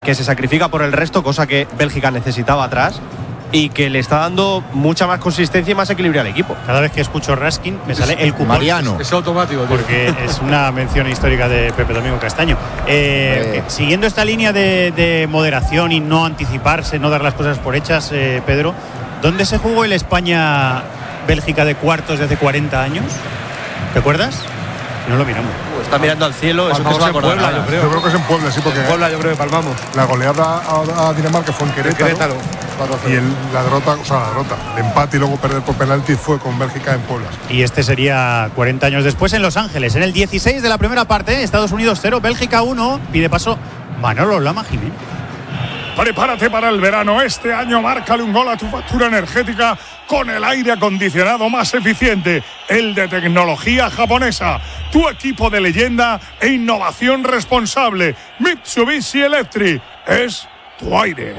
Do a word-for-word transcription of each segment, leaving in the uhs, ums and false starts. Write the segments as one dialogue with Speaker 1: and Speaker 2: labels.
Speaker 1: que se sacrifica por el resto, cosa que Bélgica necesitaba atrás, y que le está dando mucha más consistencia y más equilibrio al equipo.
Speaker 2: Cada vez que escucho Raskin me sale el cupón.
Speaker 3: Mariano.
Speaker 4: Es automático, tío.
Speaker 2: Porque es una mención histórica de Pepe Domingo Castaño. Eh, eh. Siguiendo esta línea de, de moderación y no anticiparse, no dar las cosas por hechas, eh, Pedro, ¿dónde se jugó el España-Bélgica de cuartos de hace cuarenta años? ¿Te acuerdas? No lo miramos.
Speaker 1: Está mirando al cielo, eso
Speaker 4: Palmamos
Speaker 1: que se va a
Speaker 4: en
Speaker 1: acordar.
Speaker 4: Puebla, yo creo.
Speaker 5: Yo creo que es en Puebla, sí, porque
Speaker 4: En Puebla yo creo que palmamos.
Speaker 5: la goleada a, a Dinamarca fue en Querétaro.
Speaker 4: Querétaro.
Speaker 5: Y el, la derrota, o sea, la derrota, el empate y luego perder por penalti fue con Bélgica en Puebla.
Speaker 2: Y este sería cuarenta años después en Los Ángeles. En el dieciséis de la primera parte, Estados Unidos cero, Bélgica uno. Pide paso Manolo Lama Jiménez.
Speaker 6: Prepárate para el verano. Este año márcale un gol a tu factura energética con el aire acondicionado más eficiente, el de tecnología japonesa. Tu equipo de leyenda e innovación responsable. Mitsubishi Electric es tu aire.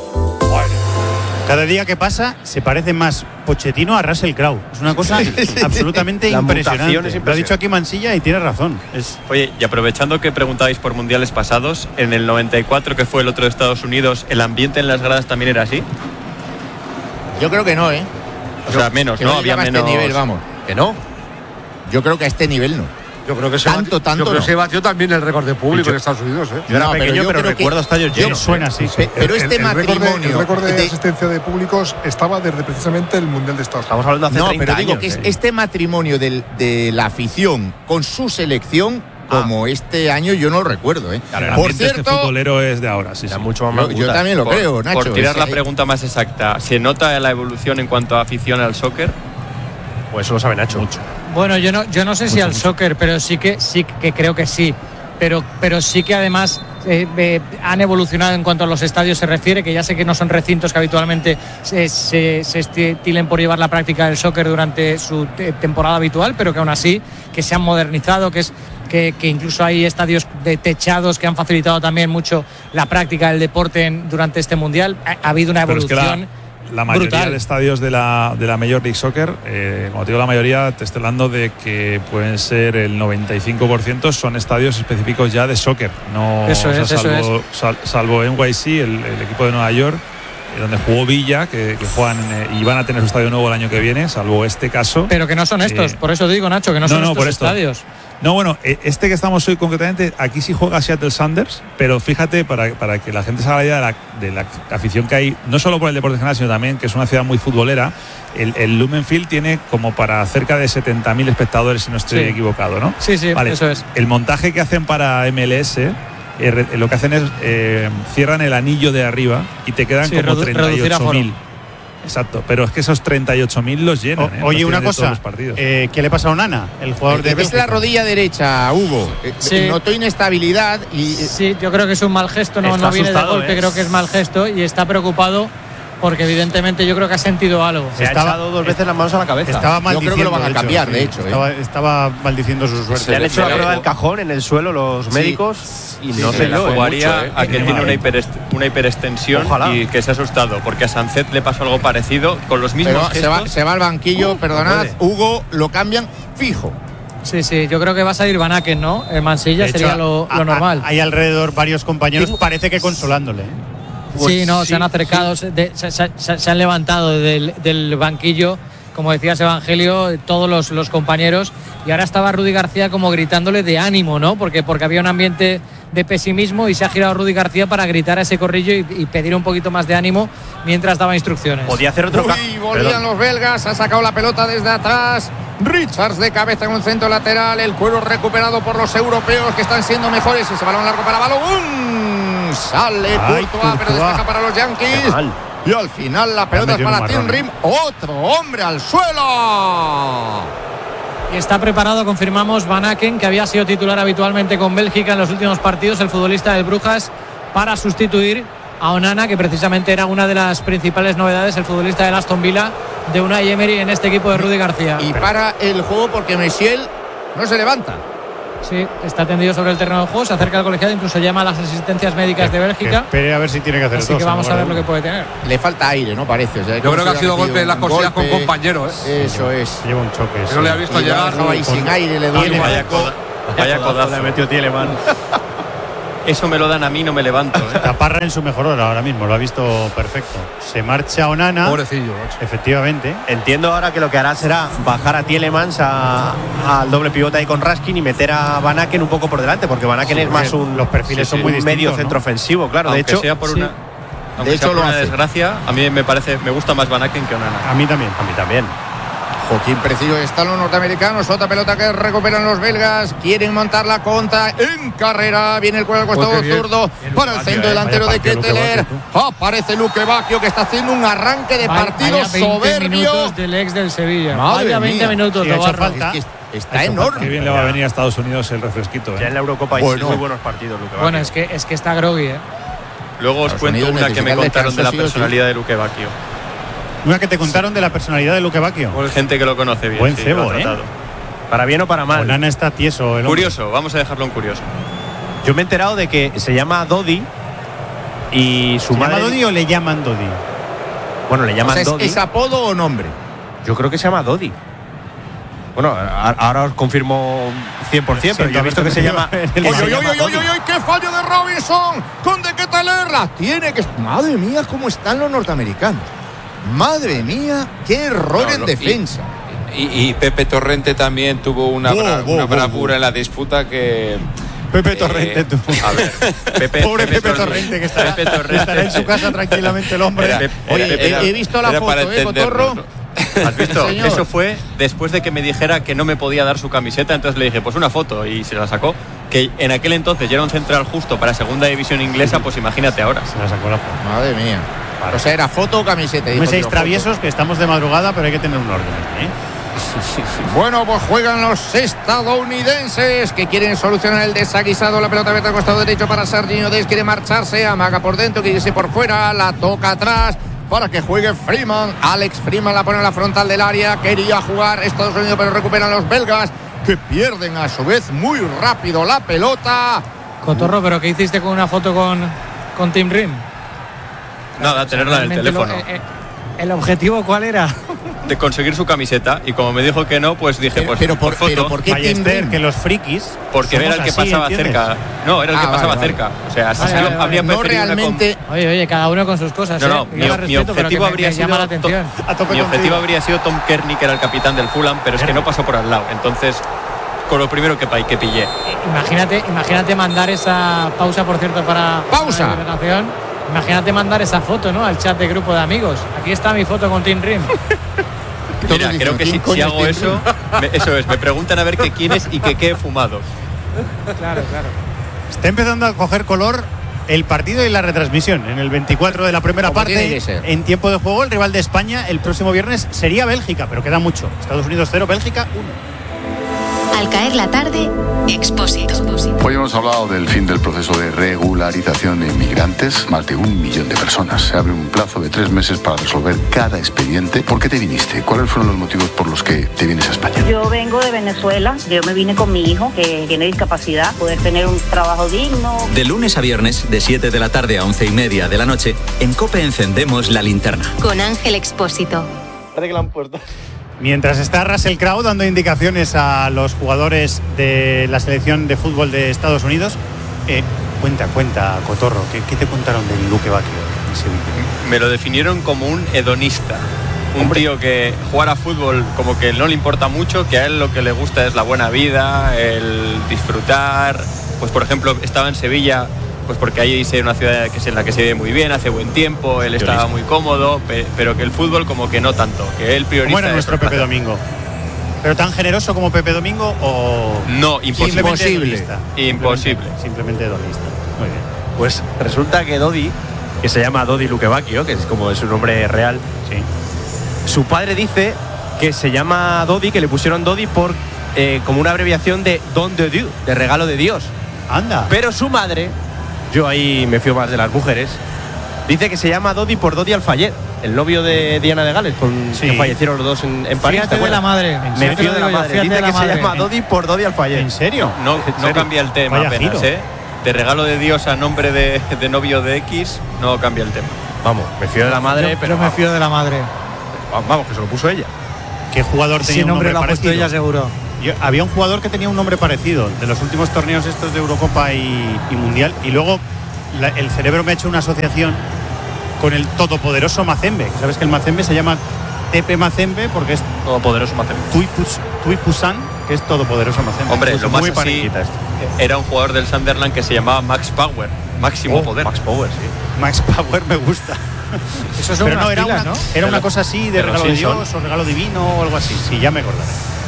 Speaker 2: Cada día que pasa se parece más Pochettino a Russell Crowe. Es una cosa absolutamente
Speaker 1: La
Speaker 2: impresionante.
Speaker 1: mutación es
Speaker 2: Lo ha dicho aquí Mansilla y tiene razón. Es...
Speaker 7: Oye, y aprovechando que preguntabais por mundiales pasados, en el noventa y cuatro, que fue el otro de Estados Unidos, ¿el ambiente en las gradas también era así?
Speaker 3: Yo creo que no, ¿eh?
Speaker 7: O sea, menos,
Speaker 3: que
Speaker 7: ¿no?
Speaker 3: no
Speaker 7: Había
Speaker 3: llegaba a
Speaker 7: menos.
Speaker 3: este nivel, vamos.
Speaker 4: ¿Que no?
Speaker 3: Yo creo que a este nivel no.
Speaker 4: Yo creo que se
Speaker 3: Tanto,
Speaker 4: batió,
Speaker 3: tanto
Speaker 4: yo creo
Speaker 3: no.
Speaker 4: que se batió también el récord de público en Estados Unidos, ¿eh?
Speaker 1: Yo era
Speaker 3: No, pero
Speaker 1: pequeño,
Speaker 3: yo
Speaker 1: pero,
Speaker 3: creo que-
Speaker 1: recuerdo estadios
Speaker 3: yo-
Speaker 1: llenos.
Speaker 2: Suena así.
Speaker 3: Pe- Pero
Speaker 5: El-
Speaker 3: este
Speaker 5: el, récord de,
Speaker 3: matrimonio.
Speaker 5: el récord de
Speaker 3: de-
Speaker 5: asistencia de públicos estaba desde precisamente el Mundial de Estados
Speaker 1: Estamos
Speaker 5: Unidos.
Speaker 1: hablando de hace
Speaker 3: no,
Speaker 1: treinta
Speaker 3: pero digo
Speaker 1: años.
Speaker 3: que es
Speaker 1: ¿eh?
Speaker 3: este matrimonio del, de la afición con su selección, como este año, yo no lo recuerdo, ¿eh?
Speaker 8: Claro, el
Speaker 3: Por
Speaker 8: ambiente este
Speaker 3: cierto,
Speaker 8: futbolero es de ahora, sí,
Speaker 1: Era
Speaker 8: sí.
Speaker 1: mucho más
Speaker 3: yo, yo
Speaker 1: brutal.
Speaker 3: también lo
Speaker 7: Por-
Speaker 3: creo, Nacho.
Speaker 7: Por tirar
Speaker 3: es-
Speaker 7: la
Speaker 3: eh,
Speaker 7: pregunta más exacta, ¿se nota la evolución en cuanto a afición al soccer?
Speaker 1: Pues eso lo sabe Nacho.
Speaker 8: Mucho.
Speaker 9: Bueno, yo no, yo no sé si
Speaker 8: Mucho,
Speaker 9: al
Speaker 8: mucho.
Speaker 9: soccer, pero sí que sí que creo que sí. Pero, pero sí que además eh, eh, han evolucionado en cuanto a los estadios se refiere, que ya sé que no son recintos que habitualmente se, se, se estilen por llevar la práctica del soccer durante su te- temporada habitual, pero que aún así que se han modernizado, que es que, que incluso hay estadios de techados que han facilitado también mucho la práctica del deporte en- durante este mundial. Ha, ha habido una
Speaker 8: Pero es que
Speaker 9: evolución.
Speaker 8: la, la mayoría
Speaker 9: brutal.
Speaker 8: de estadios de la, de la Major League Soccer, eh, como te digo la mayoría, te estoy hablando de que pueden ser el noventa y cinco por ciento son estadios específicos ya de soccer. No,
Speaker 9: Eso
Speaker 8: o sea,
Speaker 9: es, eso
Speaker 8: salvo, sal- salvo N Y C, el, el equipo de Nueva York, eh, donde jugó Villa, que, que juegan eh, y van a tener su estadio nuevo el año que viene, salvo este caso.
Speaker 9: Pero que no son estos,
Speaker 8: Eh,
Speaker 9: por eso digo, Nacho, que no,
Speaker 8: no,
Speaker 9: son
Speaker 8: no,
Speaker 9: estos
Speaker 8: por esto.
Speaker 9: estadios.
Speaker 8: No, bueno, eh, este que estamos hoy concretamente, aquí sí juega Seattle Sounders, pero fíjate, para, para que la gente se haga la idea de la, de la afición que hay, no solo por el deporte en general, sino también que es una ciudad muy futbolera, el, el Lumen Field tiene como para cerca de setenta mil espectadores, si no estoy
Speaker 9: Sí.
Speaker 8: equivocado, ¿no?
Speaker 9: Sí, sí,
Speaker 8: Vale,
Speaker 9: eso es.
Speaker 8: el montaje que hacen para M L S, eh, re- lo que hacen es eh, cierran el anillo de arriba y te quedan
Speaker 9: Sí,
Speaker 8: como
Speaker 9: redu-
Speaker 8: treinta y
Speaker 9: reducir
Speaker 8: ocho
Speaker 9: aforo.
Speaker 8: mil. Exacto, pero es que esos treinta y ocho mil los llenan.
Speaker 2: O-
Speaker 8: ¿eh?
Speaker 2: oye,
Speaker 8: Los
Speaker 2: una
Speaker 8: tienen de todos
Speaker 2: cosa,
Speaker 8: los partidos.
Speaker 2: eh, ¿qué le pasa a Onana, el jugador de
Speaker 3: es
Speaker 2: Bélgica?
Speaker 3: la rodilla derecha, Hugo. Eh,
Speaker 9: Sí.
Speaker 3: Notó inestabilidad y
Speaker 9: Sí, yo creo que es un mal gesto, no,
Speaker 1: Está
Speaker 9: no viene de
Speaker 1: asustado,
Speaker 9: golpe,
Speaker 1: ¿eh?
Speaker 9: creo que es mal gesto y está preocupado porque evidentemente yo creo que ha sentido algo.
Speaker 1: Se ha
Speaker 2: Estaba-
Speaker 1: echado dos veces las manos a la cabeza.
Speaker 2: Estaba
Speaker 3: Yo creo
Speaker 2: maldiciendo.
Speaker 3: que lo van a cambiar, de hecho, ¿eh?
Speaker 2: Estaba, estaba maldiciendo su suerte.
Speaker 1: Le han hecho la
Speaker 7: le-
Speaker 1: prueba del cajón en el suelo los
Speaker 3: Sí.
Speaker 1: médicos y
Speaker 3: Sí,
Speaker 1: no
Speaker 3: sí,
Speaker 1: sé
Speaker 7: la
Speaker 1: yo. ¿eh?
Speaker 7: jugaría
Speaker 1: Mucho, ¿eh?
Speaker 7: a que
Speaker 8: Tiene
Speaker 7: tiene
Speaker 8: mal.
Speaker 7: una, hiperest- una hiperextensión
Speaker 1: Ojalá.
Speaker 7: y que se ha asustado, porque a Sancet le pasó algo parecido con los mismos
Speaker 3: pero se va,
Speaker 7: gestos.
Speaker 3: se va al banquillo,
Speaker 1: Uh,
Speaker 3: perdonad,
Speaker 1: no
Speaker 3: Hugo, lo cambian fijo.
Speaker 9: Sí, sí, yo creo que va a salir Van Aken, ¿no? En Mansilla
Speaker 2: De hecho,
Speaker 9: sería lo,
Speaker 2: a-
Speaker 9: lo
Speaker 2: a-
Speaker 9: normal.
Speaker 2: Hay alrededor varios compañeros, parece que consolándole. ¿eh?
Speaker 9: Sí, no,
Speaker 1: Pues
Speaker 9: se han
Speaker 1: sí,
Speaker 9: acercado, se, de- se- se- se- se han levantado del, del banquillo, como decías Evangelio, todos los, los compañeros, y ahora estaba Rudy García como gritándole de ánimo, ¿no? Porque, porque había un ambiente de pesimismo y se ha girado Rudy García para gritar a ese corrillo y, y pedir un poquito más de ánimo mientras daba instrucciones.
Speaker 1: Podía hacer otro ca-
Speaker 3: Uy, volvían
Speaker 1: Perdón.
Speaker 3: los belgas, ha sacado la pelota desde atrás. Richards de cabeza en un centro lateral, el cuero recuperado por los europeos que están siendo mejores. Ese balón largo para Balogun. Sale
Speaker 2: Ay,
Speaker 3: Courtois, pero
Speaker 2: Courtois.
Speaker 3: despeja para los Yankees.
Speaker 1: Qué mal.
Speaker 3: Y al final la pelota es
Speaker 2: metido
Speaker 3: para
Speaker 2: un
Speaker 3: Tim
Speaker 2: marrón,
Speaker 3: Rim. Otro hombre al suelo.
Speaker 9: Y está preparado, confirmamos, Van Aken, que había sido titular habitualmente con Bélgica en los últimos partidos, el futbolista del Brujas, para sustituir a Onana, que precisamente era una de las principales novedades, el futbolista del Aston Villa, de Unai Emery en este equipo de Rudy García.
Speaker 3: Y para el juego porque Messiel no se levanta.
Speaker 9: Sí, está tendido sobre el terreno de juego, se acerca al colegiado, incluso llama a las asistencias médicas de
Speaker 2: Que
Speaker 9: Bélgica.
Speaker 2: espere a ver si tiene que hacer
Speaker 9: Así
Speaker 2: dos,
Speaker 9: que vamos
Speaker 2: en
Speaker 9: a ver
Speaker 2: lugar
Speaker 9: lo
Speaker 2: de
Speaker 9: que puede tener.
Speaker 3: Le falta aire, ¿no? Parece. O sea,
Speaker 4: Yo creo que ha sido
Speaker 3: recibido
Speaker 4: golpe, las
Speaker 3: un
Speaker 4: cosillas con
Speaker 3: golpe.
Speaker 4: compañeros, ¿eh?
Speaker 3: Eso es.
Speaker 2: uno. Lleva un choque.
Speaker 4: Que
Speaker 2: sí.
Speaker 4: no le ha visto
Speaker 3: Y lo ha
Speaker 4: llegar.
Speaker 3: dejado ahí sin aire, le duele.
Speaker 7: Vaya, coda- vaya codazo.
Speaker 1: Le metió Tielemans.
Speaker 7: eso me lo dan a mí, no me levanto. ¿eh?
Speaker 2: Caparra en su mejor hora ahora mismo, lo ha visto perfecto. Se marcha Onana.
Speaker 4: Pobrecillo, macho.
Speaker 2: Efectivamente.
Speaker 1: Entiendo ahora que lo que hará será bajar a Tielemans a- al doble pivote ahí con Raskin y meter a Van Aken un poco por delante, porque Van Aken
Speaker 2: Sí,
Speaker 1: es más
Speaker 2: porque
Speaker 1: un,
Speaker 2: los perfiles son
Speaker 1: un
Speaker 2: muy distintos,
Speaker 1: medio
Speaker 2: ¿no?
Speaker 1: centro ofensivo, claro.
Speaker 7: Aunque
Speaker 1: de hecho,
Speaker 7: sea por
Speaker 1: sí.
Speaker 7: una, aunque
Speaker 3: De
Speaker 7: sea
Speaker 3: hecho,
Speaker 7: por
Speaker 3: lo
Speaker 7: una
Speaker 3: hace.
Speaker 7: desgracia, a mí me parece, me gusta más Van Aken que Onana.
Speaker 2: A mí también.
Speaker 1: A mí también.
Speaker 3: Joaquín Preciso están los norteamericanos. Otra pelota que recuperan los belgas. Quieren montar la contra en carrera. Viene el cuero al costado
Speaker 4: Pues qué bien.
Speaker 3: zurdo para el
Speaker 4: Bacchio,
Speaker 3: centro
Speaker 4: eh.
Speaker 3: delantero
Speaker 4: Vaya
Speaker 3: de
Speaker 4: partido, Luque
Speaker 3: Ketteler.
Speaker 4: Bacchio,
Speaker 3: Aparece Luque Bacchio, que está haciendo un arranque de
Speaker 9: Vaya-
Speaker 3: partido
Speaker 9: vaya veinte
Speaker 3: soberbio.
Speaker 9: minutos del ex del Sevilla.
Speaker 3: Madre
Speaker 9: Vaya veinte
Speaker 3: mía.
Speaker 9: minutos,
Speaker 2: Sí, ha hecho
Speaker 9: Navarro.
Speaker 2: falta.
Speaker 3: Es que está
Speaker 2: Ha hecho
Speaker 3: enorme.
Speaker 8: Qué bien le va a venir a Estados Unidos el refresquito.
Speaker 1: Ya
Speaker 8: ¿eh?
Speaker 1: en la Eurocopa hay
Speaker 3: Bueno.
Speaker 1: muy buenos partidos, Luque
Speaker 9: Bueno,
Speaker 1: Bacchio.
Speaker 9: es que, es que está groggy, ¿eh?
Speaker 7: Luego os
Speaker 3: Estados
Speaker 7: cuento
Speaker 3: Unidos
Speaker 7: una que me
Speaker 3: necesita el
Speaker 7: contaron de la
Speaker 3: descanso, sí o sí.
Speaker 7: personalidad de Luque Bacchio.
Speaker 2: Una que te contaron de la personalidad de Luque Bacchio.
Speaker 7: Gente que lo conoce bien.
Speaker 2: Buen
Speaker 7: sí,
Speaker 2: cebo,
Speaker 7: lo ha
Speaker 2: ¿eh?
Speaker 7: tratado.
Speaker 1: Para bien o para mal.
Speaker 2: Onana está tieso. El hombre.
Speaker 7: Curioso, vamos a dejarlo en curioso.
Speaker 1: Yo me he enterado de que se llama Dodi y su
Speaker 2: ¿Se
Speaker 1: madre.
Speaker 2: llama Dodi o le llaman Dodi?
Speaker 1: Bueno, le
Speaker 3: O
Speaker 1: llaman
Speaker 3: sea, ¿es,
Speaker 1: Dodi.
Speaker 3: ¿Es apodo o nombre?
Speaker 1: Yo creo que se llama Dodi. Bueno, a- ahora os confirmo cien por ciento, pero yo he visto que se llama.
Speaker 3: ¡Oy,
Speaker 1: que se
Speaker 3: oy,
Speaker 1: llama
Speaker 3: oy, oy,
Speaker 1: Dodi.
Speaker 3: oy, oy! ¡Qué fallo de Robinson! ¡Con de Ketteler! La tiene que. Madre mía, cómo están los norteamericanos. Madre mía, qué error
Speaker 10: No,
Speaker 3: en
Speaker 10: no,
Speaker 3: defensa.
Speaker 10: Y, y Pepe Torrente también tuvo una,
Speaker 3: Bo,
Speaker 10: bra-
Speaker 3: bo,
Speaker 10: una
Speaker 3: bo,
Speaker 10: bravura
Speaker 3: bo.
Speaker 10: en la disputa que.
Speaker 2: Pepe
Speaker 10: eh,
Speaker 2: Torrente, tú.
Speaker 7: A ver, Pepe,
Speaker 2: Pobre Pepe,
Speaker 7: Tor-
Speaker 2: Torrente, que estará,
Speaker 7: Pepe Torrente.
Speaker 2: estará en su casa tranquilamente el hombre.
Speaker 10: Era-
Speaker 7: Pepe-
Speaker 3: Oye,
Speaker 10: era-
Speaker 3: he-
Speaker 10: era-
Speaker 3: he visto la
Speaker 10: era
Speaker 3: foto,
Speaker 10: para
Speaker 3: ¿eh, Cotorro?
Speaker 10: entendernos, ¿no?
Speaker 7: ¿Has visto?
Speaker 3: Señor.
Speaker 7: Eso fue después de que me dijera que no me podía dar su camiseta, entonces le dije, pues una foto, y se la sacó. Que en aquel entonces ya era un central justo para segunda división inglesa, pues imagínate ahora.
Speaker 2: Se la sacó la foto.
Speaker 3: Madre mía. O sea, era foto o camiseta.
Speaker 2: No
Speaker 3: Dijo,
Speaker 2: seáis
Speaker 3: tío,
Speaker 2: traviesos, que estamos de madrugada, pero hay que tener un orden. ¿eh?
Speaker 3: foto. Bueno, pues juegan los estadounidenses que quieren solucionar el desaguisado. La pelota mete al costado derecho para Serginho Dest. Quiere marcharse, amaga por dentro, quiere irse por fuera, la toca atrás para que juegue Freeman. Alex Freeman la pone en la frontal del área. Quería jugar Estados Unidos, pero recuperan los belgas, que pierden a su vez muy rápido la pelota.
Speaker 9: Cotorro, ¿pero qué hiciste con una foto con, con Tim Rim?
Speaker 7: Nada, tenerla en el
Speaker 9: Realmente lo-
Speaker 7: teléfono.
Speaker 9: eh, eh, ¿El objetivo cuál era?
Speaker 7: De conseguir su camiseta, y como me dijo que no, pues dije,
Speaker 3: Pero,
Speaker 7: pues
Speaker 3: pero por,
Speaker 7: por foto,
Speaker 3: pero ¿por qué Tim
Speaker 2: Ballester,
Speaker 3: Rim?
Speaker 2: que los frikis.
Speaker 7: porque
Speaker 2: somos
Speaker 7: era el que
Speaker 2: así,
Speaker 7: pasaba
Speaker 2: ¿entiendes?
Speaker 7: cerca. No, era el
Speaker 3: Ah,
Speaker 7: que
Speaker 3: vale,
Speaker 7: pasaba
Speaker 3: vale.
Speaker 7: cerca. O sea, así
Speaker 9: Vale,
Speaker 7: sí lo-
Speaker 9: vale, vale.
Speaker 7: habría
Speaker 3: No
Speaker 7: preferido una con-
Speaker 3: realmente.
Speaker 9: Oye, oye, cada uno con sus cosas,
Speaker 7: No, no,
Speaker 9: ¿eh?
Speaker 7: mi,
Speaker 9: Yo la
Speaker 7: mi
Speaker 9: respeto, pero que
Speaker 7: objetivo
Speaker 9: me-
Speaker 7: habría
Speaker 9: me
Speaker 7: sido
Speaker 9: llama la
Speaker 7: to-
Speaker 9: atención.
Speaker 2: A tope
Speaker 7: mi
Speaker 2: contigo.
Speaker 7: objetivo habría sido Tom Kearney, que era el capitán del Fulham, pero es que no pasó por al lado. Entonces, con lo primero que, pa- que pillé.
Speaker 9: Imagínate, imagínate mandar esa pausa, por cierto, para
Speaker 3: Pausa.
Speaker 9: para la delegación. Imagínate mandar esa foto, ¿no? Al chat de grupo de amigos. Aquí está mi foto con Tim Rim.
Speaker 3: Todos
Speaker 7: Mira,
Speaker 3: dicen,
Speaker 7: creo que
Speaker 3: ¿quién
Speaker 7: si,
Speaker 3: coño
Speaker 7: si
Speaker 3: es
Speaker 7: hago
Speaker 3: Tim
Speaker 7: eso, me- eso es, me preguntan a ver qué quién es y que qué he fumado.
Speaker 9: Claro, claro.
Speaker 2: Está empezando a coger color el partido y la retransmisión. En el veinticuatro de la primera
Speaker 3: Como tiene
Speaker 2: parte,
Speaker 3: que ser.
Speaker 2: en tiempo de juego, el rival de España el próximo viernes sería Bélgica, pero queda mucho. Estados Unidos cero, Bélgica uno.
Speaker 11: Al caer la tarde, Expósito.
Speaker 12: Hoy hemos hablado del fin del proceso de regularización de inmigrantes. Más de un millón de personas. Se abre un plazo de tres meses para resolver cada expediente. ¿Por qué te viniste? ¿Cuáles fueron los motivos por los que te vienes a España?
Speaker 13: Yo vengo de Venezuela, yo me vine con mi hijo que tiene discapacidad, poder tener un trabajo digno.
Speaker 14: De lunes a viernes, de siete de la tarde a once y media de la noche, en COPE encendemos la linterna.
Speaker 11: Con Ángel Expósito.
Speaker 2: Mientras está Russell Crowe dando indicaciones a los jugadores de la selección de fútbol de Estados Unidos, eh, cuenta, cuenta, Cotorro, ¿qué, qué te contaron del Luque Bacchio en Sevilla?
Speaker 7: Me lo definieron como un hedonista. Un tío que jugar a fútbol como que no le importa mucho, que a él lo que le gusta es la buena vida, el disfrutar. Pues por ejemplo, estaba en Sevilla, pues porque ahí es una ciudad que es en la que se vive muy bien, hace buen tiempo, él estaba muy cómodo, pe- pero que el fútbol como que no tanto, que él prioriza.
Speaker 2: ¿Cómo era
Speaker 7: eso,
Speaker 2: nuestro
Speaker 7: el
Speaker 2: Pepe
Speaker 7: placer.
Speaker 2: Domingo? ¿Pero tan generoso como Pepe Domingo o...?
Speaker 7: No, imposible.
Speaker 2: Simplemente
Speaker 7: Imposible.
Speaker 2: hedonista?
Speaker 7: Imposible.
Speaker 2: Simplemente, simplemente hedonista. Muy bien.
Speaker 1: Pues resulta que Dodi, que se llama Dodi Luque Bacchio, que es como es su nombre real,
Speaker 2: Sí.
Speaker 1: su padre dice que se llama Dodi, que le pusieron Dodi por eh, como una abreviación de Don de Dieu, de regalo de Dios.
Speaker 2: Anda.
Speaker 1: Pero su madre, yo ahí me fío más de las mujeres, dice que se llama Dodi por Dodi Al-Fayed, el novio de Diana de Gales, con,
Speaker 2: Sí.
Speaker 1: que fallecieron los dos en, en París.
Speaker 9: Fíjate
Speaker 1: ¿te
Speaker 9: de la
Speaker 1: acuerdas?
Speaker 9: madre.
Speaker 2: ¿En
Speaker 1: Me
Speaker 2: serio?
Speaker 1: fío de la
Speaker 9: Digo yo,
Speaker 1: madre.
Speaker 9: fíjate
Speaker 1: Dice
Speaker 9: de la
Speaker 1: que se
Speaker 9: madre.
Speaker 1: llama Dodi por Dodi Al-Fayed.
Speaker 2: ¿En serio?
Speaker 7: No,
Speaker 1: ¿En
Speaker 7: no
Speaker 1: serio?
Speaker 7: cambia el tema
Speaker 2: Vaya
Speaker 7: apenas,
Speaker 2: giro.
Speaker 7: ¿eh? De regalo de Dios a nombre de, de novio de X, no cambia el tema.
Speaker 1: Vamos, me fío de la madre,
Speaker 9: Yo,
Speaker 1: pero
Speaker 9: yo me fío de la madre.
Speaker 1: vamos, vamos, que se lo puso ella.
Speaker 2: ¿Qué jugador tenía
Speaker 9: Si
Speaker 2: un
Speaker 9: nombre
Speaker 2: nombre
Speaker 9: lo ha puesto
Speaker 2: parecido?
Speaker 9: ella, seguro.
Speaker 2: Yo, había un jugador que tenía un nombre parecido de los últimos torneos estos de Eurocopa y, y Mundial, y luego la, el cerebro me ha hecho una asociación con el todopoderoso Mazembe. ¿Sabes que el Mazembe se llama Tepe Mazembe porque es
Speaker 1: todopoderoso Mazembe?
Speaker 2: Tuipus, Tuipusan, que es todopoderoso Mazembe.
Speaker 7: Hombre,
Speaker 2: pues
Speaker 7: lo más
Speaker 2: muy
Speaker 7: así
Speaker 2: parequita esto.
Speaker 7: era un jugador del Sunderland que se llamaba Max Power, máximo
Speaker 2: Oh,
Speaker 7: poder.
Speaker 1: Max Power, sí.
Speaker 2: Max Power me gusta.
Speaker 9: Eso son
Speaker 2: Pero no,
Speaker 9: unas
Speaker 2: era
Speaker 9: pilas,
Speaker 2: una,
Speaker 9: ¿no?
Speaker 2: era una
Speaker 7: Pero-
Speaker 2: cosa así de
Speaker 7: pero
Speaker 2: regalo de
Speaker 7: Simpson.
Speaker 2: Dios o regalo divino o algo así. Sí, ya me acordaré.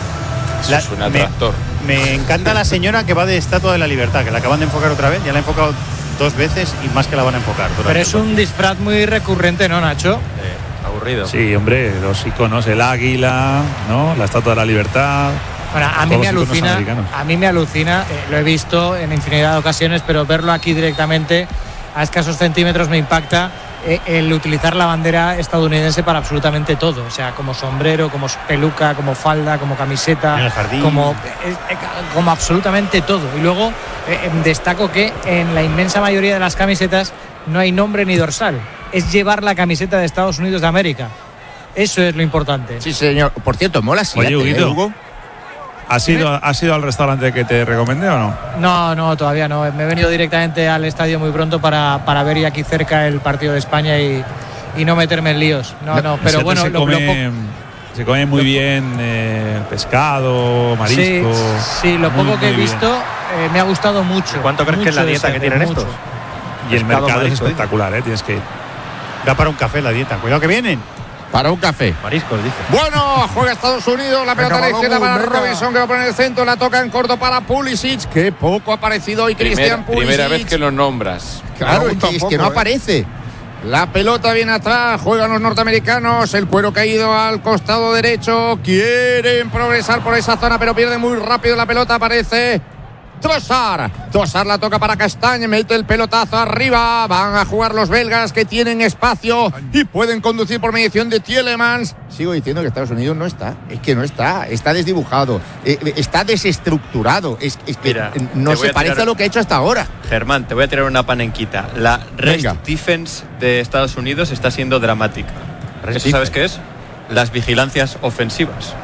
Speaker 10: Eso
Speaker 2: La-
Speaker 10: es un
Speaker 2: me,
Speaker 10: atractor.
Speaker 2: me encanta la señora que va de Estatua de la Libertad, que la acaban de enfocar otra vez. Ya la han enfocado dos veces y más que la van a enfocar. durante
Speaker 9: Pero es
Speaker 2: el
Speaker 9: un disfraz muy recurrente, ¿no, Nacho?
Speaker 1: Aburrido.
Speaker 8: Sí, hombre, los iconos, el águila, ¿no? La Estatua de la Libertad.
Speaker 9: Bueno, a mí
Speaker 8: Todos
Speaker 9: me
Speaker 8: los iconos
Speaker 9: alucina,
Speaker 8: americanos.
Speaker 9: a mí me alucina, eh, lo he visto en infinidad de ocasiones, pero verlo aquí directamente a escasos centímetros me impacta eh, el utilizar la bandera estadounidense para absolutamente todo, o sea, como sombrero, como peluca, como falda, como camiseta,
Speaker 2: En el jardín.
Speaker 9: como eh, eh, como absolutamente todo. Y luego eh, eh, destaco que en la inmensa mayoría de las camisetas no hay nombre ni dorsal, es llevar la camiseta de Estados Unidos de América. Eso es lo importante.
Speaker 3: Sí, señor. Por cierto, mola si
Speaker 8: Oye, Huguito,
Speaker 3: Hugo.
Speaker 8: ¿has ido, ¿has ido al restaurante que te recomendé o no?
Speaker 9: No, no, todavía no. Me he venido directamente al estadio muy pronto para, para ver y aquí cerca el partido de España y, y no meterme en líos. No, no, pero
Speaker 8: Se-
Speaker 9: bueno,
Speaker 8: se
Speaker 9: lo,
Speaker 8: come,
Speaker 9: lo po-
Speaker 8: se come muy bien eh, pescado, marisco.
Speaker 9: sí, sí, lo
Speaker 8: muy,
Speaker 9: poco que he
Speaker 8: muy bien.
Speaker 9: visto eh, me ha gustado mucho.
Speaker 1: ¿Cuánto crees que es la
Speaker 9: Mucho
Speaker 1: dieta
Speaker 9: ese,
Speaker 1: que tienen
Speaker 9: mucho.
Speaker 1: estos?
Speaker 8: Y el
Speaker 1: Pescado,
Speaker 8: mercado es
Speaker 1: marisco,
Speaker 8: espectacular, ¿eh? Tienes que ir.
Speaker 2: Da para un café la dieta. Cuidado que vienen.
Speaker 3: Para un café.
Speaker 1: Mariscos, dice.
Speaker 3: Bueno, juega Estados Unidos, la pelota a la
Speaker 5: Venga,
Speaker 3: izquierda
Speaker 5: Balogun,
Speaker 3: para
Speaker 5: venga.
Speaker 3: Robinson, que va a poner el centro, la toca en corto para Pulisic, que poco ha aparecido hoy
Speaker 10: Primera,
Speaker 3: Christian Pulisic.
Speaker 10: primera vez que lo nombras.
Speaker 3: Claro,
Speaker 5: Balogun
Speaker 3: es que, es que
Speaker 5: tampoco,
Speaker 3: no
Speaker 5: ¿eh?
Speaker 3: aparece. La pelota viene atrás, juegan los norteamericanos, el cuero caído al costado derecho, quieren progresar por esa zona, pero pierde muy rápido la pelota, aparece Trossard. Trossard la toca para Castagne, mete el pelotazo arriba, van a jugar los belgas que tienen espacio y pueden conducir por mediación de Tielemans. Sigo diciendo que Estados Unidos no está, es que no está, está desdibujado, eh, está desestructurado, es, es que
Speaker 7: Mira,
Speaker 3: no
Speaker 7: te voy
Speaker 3: se
Speaker 7: a
Speaker 3: parece
Speaker 7: tirar-
Speaker 3: a lo que ha hecho hasta ahora.
Speaker 7: Germán, te voy a tirar una panenquita. La rest
Speaker 3: Venga.
Speaker 7: defense de Estados Unidos está siendo dramática.
Speaker 1: Rest
Speaker 7: ¿Eso sabes qué es? Las vigilancias ofensivas.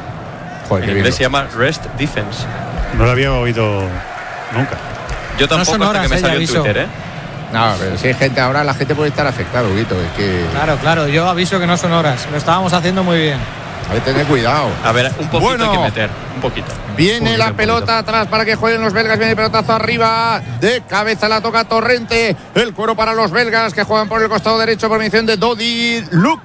Speaker 3: Joder,
Speaker 7: En
Speaker 3: qué bien
Speaker 7: inglés
Speaker 3: lo-
Speaker 7: se llama rest defense.
Speaker 2: No lo había oído nunca.
Speaker 7: Yo tampoco
Speaker 9: son
Speaker 7: hasta
Speaker 9: horas,
Speaker 7: que me
Speaker 9: eh,
Speaker 7: salió
Speaker 9: ya
Speaker 7: en
Speaker 9: aviso.
Speaker 7: Twitter, ¿eh?
Speaker 3: No, pero si hay gente ahora, la gente puede estar afectada, Huguito, es que
Speaker 9: Claro, claro, yo aviso que no son horas, lo estábamos haciendo muy bien.
Speaker 3: hay que tener cuidado.
Speaker 7: A ver, un poquito
Speaker 3: Bueno.
Speaker 7: hay que meter, un poquito.
Speaker 3: Viene
Speaker 1: Un
Speaker 3: la
Speaker 1: poquito,
Speaker 3: pelota
Speaker 1: un poquito.
Speaker 3: atrás para que jueguen los belgas. Viene el pelotazo arriba. De cabeza la toca Torrente. El cuero para los belgas que juegan por el costado derecho por mención de Dodi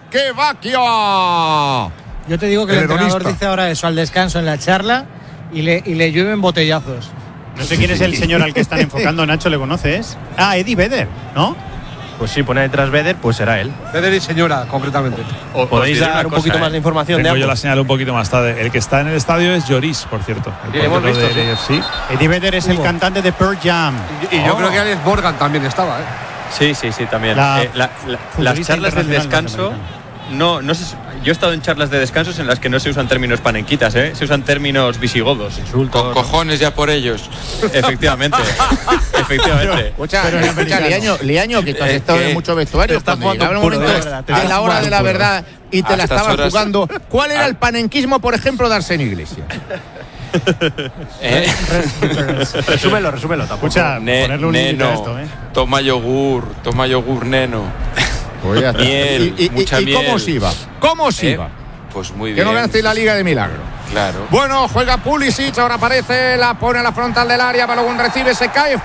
Speaker 3: Luquevacchio.
Speaker 9: Yo te digo que el,
Speaker 5: El
Speaker 9: entrenador
Speaker 5: hedonista.
Speaker 9: dice ahora eso al descanso en la charla y le, y le llueven botellazos.
Speaker 2: No sé quién es el señor al que están enfocando, Nacho, ¿le conoces? Ah, Eddie Vedder, ¿no?
Speaker 1: Pues sí, pone detrás Vedder, pues será él.
Speaker 4: Vedder y señora, concretamente.
Speaker 7: O- os
Speaker 1: ¿Podéis
Speaker 7: diré
Speaker 1: dar
Speaker 7: una
Speaker 1: un
Speaker 7: cosa,
Speaker 1: poquito
Speaker 7: ¿eh?
Speaker 1: más de información
Speaker 8: Tengo
Speaker 1: de
Speaker 8: yo la
Speaker 1: ambos?
Speaker 8: señal un poquito más tarde. El que está en el estadio es Lloris, por cierto. El
Speaker 1: Sí, hemos
Speaker 8: portero
Speaker 1: visto,
Speaker 8: del
Speaker 1: sí.
Speaker 8: A F C.
Speaker 2: Eddie Vedder es el cantante de Pearl Jam.
Speaker 4: Y, y yo
Speaker 2: Oh.
Speaker 4: creo que Alex Morgan también estaba, ¿eh?
Speaker 7: Sí, sí, sí, también.
Speaker 2: La
Speaker 7: Eh, la- la- las
Speaker 2: futbolista
Speaker 7: charlas del
Speaker 2: internacional
Speaker 7: descanso, no, no sé, yo he estado en charlas de descansos en las que no se usan términos panenquitas, ¿eh? Se usan términos visigodos.
Speaker 10: Con cojones ya por ellos.
Speaker 7: Efectivamente, efectivamente.
Speaker 3: Escucha,
Speaker 2: Pero en
Speaker 3: escucha
Speaker 2: americano.
Speaker 3: Liaño, Liaño, que tú has
Speaker 10: Es
Speaker 3: estado
Speaker 10: que
Speaker 3: en muchos vestuarios.
Speaker 1: te estás
Speaker 3: Cuando llegaba el
Speaker 1: jugando un
Speaker 3: momento
Speaker 1: puro,
Speaker 3: de,
Speaker 1: ¿verdad? Te
Speaker 3: de
Speaker 1: estás
Speaker 3: la hora
Speaker 1: jugando
Speaker 3: de la
Speaker 1: un puro.
Speaker 3: verdad y te
Speaker 10: A
Speaker 3: la
Speaker 10: estas
Speaker 3: estabas
Speaker 10: horas-
Speaker 3: jugando. ¿Cuál era el panenquismo, por ejemplo, de Arsène Iglesias?
Speaker 10: Eh,
Speaker 1: Resúmelo, resúmelo. Tampoco.
Speaker 2: Escucha,
Speaker 10: ne-
Speaker 2: ponerle un límite
Speaker 10: neno,
Speaker 2: a esto, ¿eh?
Speaker 10: toma yogur, toma yogur neno.
Speaker 3: Pues ya está.
Speaker 10: Miel,
Speaker 3: ¿Y, y-
Speaker 10: mucha
Speaker 3: y cómo
Speaker 10: miel.
Speaker 3: os iba? ¿Cómo os
Speaker 10: Eh,
Speaker 3: iba?
Speaker 10: Pues muy
Speaker 3: Que
Speaker 10: bien.
Speaker 3: no ganasteis la Liga de Milagro.
Speaker 10: Claro.
Speaker 3: Bueno, juega Pulisic, ahora aparece, la pone a la frontal del área, Balogun recibe, se cae,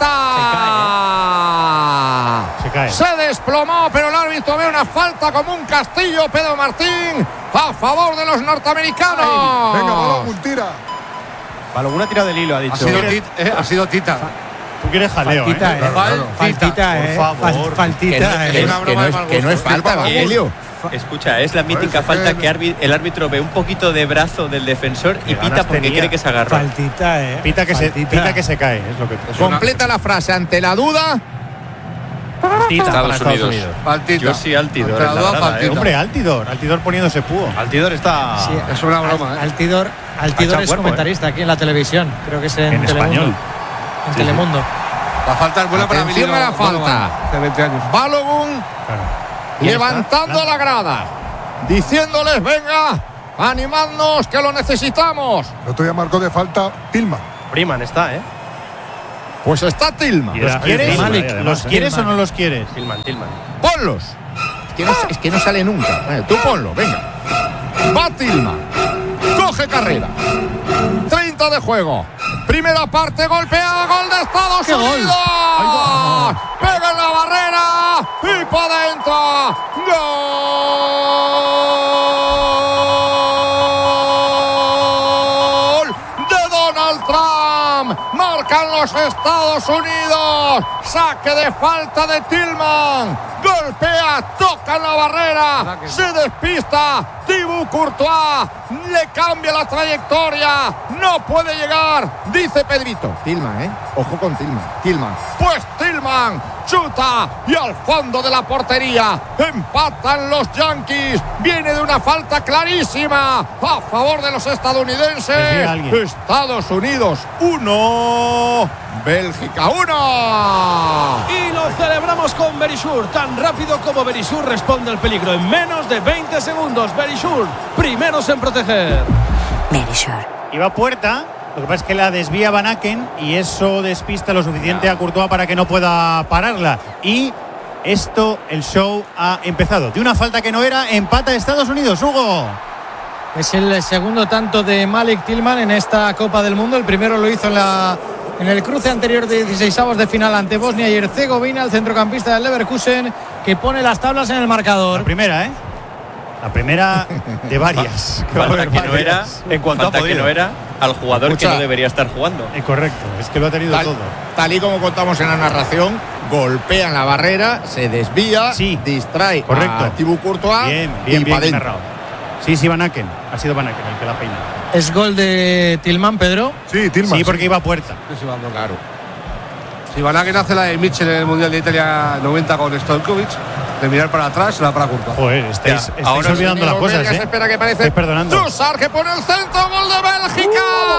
Speaker 3: falta.
Speaker 2: Se cae.
Speaker 3: Se desplomó, pero el árbitro ve una falta como un castillo, Pedro Martín, a favor de los norteamericanos.
Speaker 5: Venga, Balogun, tira.
Speaker 1: Balogun ha tirado del hilo, ha dicho.
Speaker 4: Ha sido, tit- eh, ha sido Tita.
Speaker 2: Tú quieres jaleo,
Speaker 9: Faltita,
Speaker 2: ¿eh?
Speaker 9: eh.
Speaker 5: Claro, claro.
Speaker 9: Faltita,
Speaker 1: Por
Speaker 9: eh.
Speaker 1: favor.
Speaker 9: Fal- Faltita,
Speaker 3: Que no,
Speaker 9: eh.
Speaker 3: que-
Speaker 4: Es una
Speaker 3: que
Speaker 4: broma
Speaker 3: no
Speaker 4: de
Speaker 3: es,
Speaker 4: mal
Speaker 3: que no es
Speaker 4: gusto.
Speaker 3: falta,
Speaker 4: Balogun.
Speaker 3: Evangelio.
Speaker 7: Escucha, es la mítica
Speaker 5: Pues,
Speaker 7: falta
Speaker 5: eh,
Speaker 7: que arbi- el árbitro ve un poquito de brazo del defensor y
Speaker 1: ganas
Speaker 7: pita porque
Speaker 1: tenía.
Speaker 7: quiere que se agarre.
Speaker 9: Faltita, eh.
Speaker 2: Pita que, se,
Speaker 9: Faltita.
Speaker 2: pita que se cae, es lo que
Speaker 3: Completa la frase ante la duda.
Speaker 1: Tita
Speaker 10: Estados
Speaker 1: para Estados
Speaker 10: Unidos.
Speaker 1: Unidos.
Speaker 4: Faltita.
Speaker 7: Yo sí, Altidor,
Speaker 4: Ante la
Speaker 7: en la
Speaker 4: duda,
Speaker 7: grada,
Speaker 4: faltita.
Speaker 7: eh.
Speaker 2: Hombre, Altidor, Altidor poniéndose púo.
Speaker 1: Altidor está.
Speaker 9: Sí,
Speaker 4: Es una broma,
Speaker 9: Al-
Speaker 4: ¿eh?
Speaker 9: Altidor, Altidor
Speaker 1: echado
Speaker 9: es
Speaker 1: cuerpo,
Speaker 9: comentarista aquí en la televisión. Creo que es en,
Speaker 8: En
Speaker 9: Telemundo.
Speaker 8: español.
Speaker 9: En Telemundo.
Speaker 4: La falta es buena para
Speaker 3: Atención
Speaker 4: Emilio
Speaker 3: a la
Speaker 4: Donovan,
Speaker 3: falta.
Speaker 4: de veinte años.
Speaker 3: Balogun
Speaker 2: Claro.
Speaker 3: levantando la grada, diciéndoles, venga, animadnos que lo necesitamos.
Speaker 5: El otro día marcó de falta Tillman.
Speaker 1: Freeman está, ¿eh?
Speaker 3: Pues está Tillman.
Speaker 2: ¿Los quieres?
Speaker 8: Malik,
Speaker 2: ¿Los quieres o no los quieres?
Speaker 1: Tillman, Tillman.
Speaker 3: Ponlos. Es que no, es que no sale nunca. Eh, tú ponlo, venga. Va Tillman. Coge carrera. treinta de juego. Primera parte, golpea, gol de Estados
Speaker 9: ¡Qué
Speaker 3: Unidos.
Speaker 9: gol!
Speaker 3: Pega en la barrera y para adentro. Gol de Donald Trump. Marcan los Estados Unidos. Saque de falta de Tillman. Golpea, toca en la barrera, se despista. Thibaut Courtois le cambia la trayectoria. No puede llegar, dice Pedrito. Tillman, ¿eh? Ojo con Tillman. Tillman. Pues Tillman chuta y al fondo de la portería. Empatan los Yankees. Viene de una falta clarísima a favor de los estadounidenses. Estados Unidos uno, Bélgica uno.
Speaker 15: Y lo celebramos con Berisur. Tan rápido como Berisur responde al peligro. En menos de veinte segundos. Berisur, primeros en proteger.
Speaker 11: Berisur.
Speaker 2: Iba a puerta. Lo que pasa es que la desvía Van Aken y eso despista lo suficiente a Courtois para que no pueda pararla. Y esto, el show ha empezado. De una falta que no era, empata Estados Unidos, Hugo.
Speaker 9: Es el segundo tanto de Malik Tillman en esta Copa del Mundo. El primero lo hizo en la en el cruce anterior de dieciseisavos de final ante Bosnia y Herzegovina, el centrocampista del Leverkusen, que pone las tablas en el marcador.
Speaker 2: La primera, ¿eh? La primera de varias.
Speaker 7: Falta que no era, en cuanto falta que no era al jugador Escucha, que no debería estar jugando.
Speaker 2: Eh, correcto, es que lo ha tenido
Speaker 3: tal,
Speaker 2: todo.
Speaker 3: Tal y como contamos en la narración, golpea en la barrera, se desvía, sí, distrae
Speaker 2: correcto.
Speaker 3: a Thibaut Courtois.
Speaker 2: Bien, bien,
Speaker 3: y
Speaker 2: bien,
Speaker 3: bien
Speaker 2: narrado. Sí, sí, Van Aken. Ha sido Van Aken el que la peina.
Speaker 9: ¿Es gol de Tillman, Pedro?
Speaker 5: Sí, Tillman.
Speaker 2: Sí, porque iba a puerta.
Speaker 4: Sí, sí, vamos, claro. Si Van Aken hace la de Mitchell en el Mundial de Italia noventa con Stojkovic, de mirar para atrás, se la para Courtois.
Speaker 2: Joder, estáis, estáis
Speaker 3: ahora
Speaker 2: olvidando las cosas, ¿eh?
Speaker 3: Espera que parece.
Speaker 2: Estáis perdonando.
Speaker 3: Trossard que pone el centro, gol de Bélgica.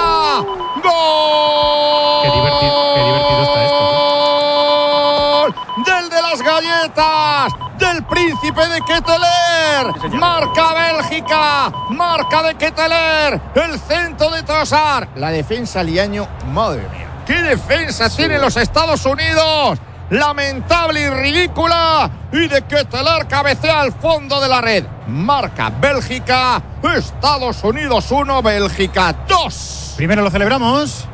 Speaker 3: ¡Gol!
Speaker 2: Qué divertido, qué divertido está esto.
Speaker 3: Del de las galletas, del príncipe de Ketteler. Sí, marca Bélgica, marca de Ketteler. El centro de Trossard. La defensa Liaño, madre mía. ¿Qué defensa sí. tienen los Estados Unidos? Lamentable y ridícula. Y de Ketteler cabecea al fondo de la red. Marca Bélgica. Estados Unidos uno, Bélgica dos.
Speaker 2: Primero lo celebramos.